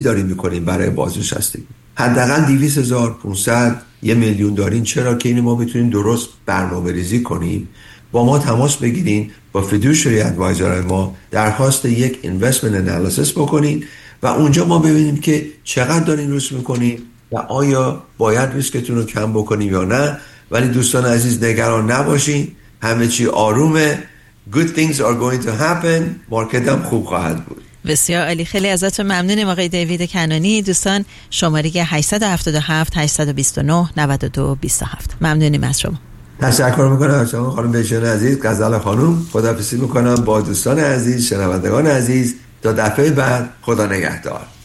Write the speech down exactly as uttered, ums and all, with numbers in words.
داریم میکنیم برای بازنشستگی. حداقل دویست هزار، پانصد، یه میلیون دارین، چرا که اینو ما بتونیم درست برنامه ریزی کنیم. با ما تماس بگیرین، با فیدوشری ادوایزر ما درخواست یک اینوستمنت انالیسیس بکنین و اونجا ما ببینیم که چقدر دارین ریسک میکنین و آیا باید ریسکتون رو کم بکنیم یا نه. ولی دوستان عزیز نگران نباشین، همه چی آرومه. Good things are going to happen. مارکت هم خوب خواهد بود. بسیار عالی، خیلی ازتون ممنونیم آقای دیوید کنانی. دوستان شماره هشت هفت هفت، هشت دو نه، نه دو دو هفت. ممنونیم از شما. تشکر میکنم از شما خانم بهشون عزیز. غزل خانم، خداحافظی میکنم با دوستان عزیز، شنوندگان عزیز. تا دفعه بعد، خدا نگهدار.